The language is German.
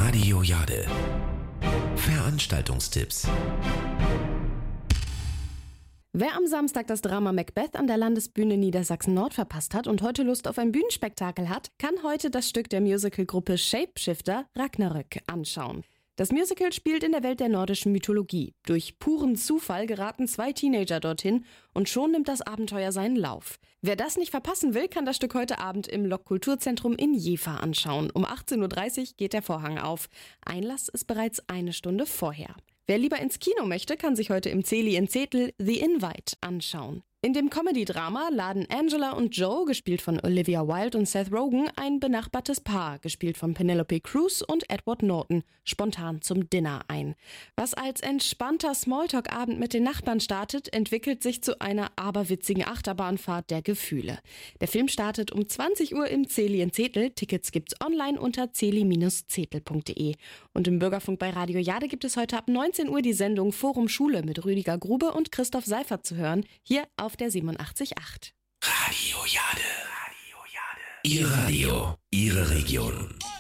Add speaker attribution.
Speaker 1: Radio Jade. Veranstaltungstipps.
Speaker 2: Wer am Samstag das Drama Macbeth an der Landesbühne Niedersachsen-Nord verpasst hat und heute Lust auf ein Bühnenspektakel hat, kann heute das Stück der Musicalgruppe Shapeshifter Ragnarök anschauen. Das Musical spielt in der Welt der nordischen Mythologie. Durch puren Zufall geraten 2 Teenager dorthin und schon nimmt das Abenteuer seinen Lauf. Wer das nicht verpassen will, kann das Stück heute Abend im Lok-Kulturzentrum in Jever anschauen. Um 18.30 Uhr geht der Vorhang auf. Einlass ist bereits eine Stunde vorher. Wer lieber ins Kino möchte, kann sich heute im Zeli in Zetel The Invite anschauen. In dem Comedy-Drama laden Angela und Joe, gespielt von Olivia Wilde und Seth Rogen, ein benachbartes Paar, gespielt von Penelope Cruz und Edward Norton, spontan zum Dinner ein. Was als entspannter Smalltalk-Abend mit den Nachbarn startet, entwickelt sich zu einer aberwitzigen Achterbahnfahrt der Gefühle. Der Film startet um 20 Uhr im Zeli in Zetel. Tickets gibt's online unter zeli-zetel.de. Und im Bürgerfunk bei Radio Jade gibt es heute ab 19 Uhr die Sendung Forum Schule mit Rüdiger Grube und Christoph Seifert zu hören, hier auf der 87.8.
Speaker 1: Radio Jade. Ihr Radio, Ihre Region.